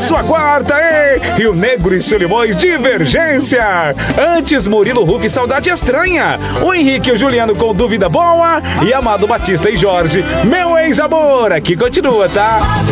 sua quarta, hein? Rio Negro e Solimões, Divergência. Antes, Murilo Huff, Saudade Estranha. O Henrique e o Juliano com Dúvida Boa. E Amado Batista e Jorge, Meu Ex-Amor. Aqui continua, tá?